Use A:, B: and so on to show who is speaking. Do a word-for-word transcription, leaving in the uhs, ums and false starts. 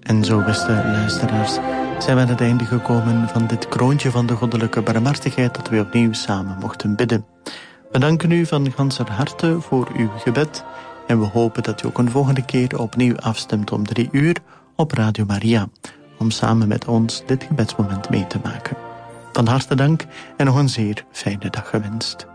A: En zo, beste luisteraars, zijn we aan het einde gekomen van dit kroontje van de goddelijke barmhartigheid dat we opnieuw samen mochten bidden. We danken u van ganser harte voor uw gebed en we hopen dat u ook een volgende keer opnieuw afstemt om drie uur op Radio Maria, om samen met ons dit gebedsmoment mee te maken. Van harte dank en nog een zeer fijne dag gewenst.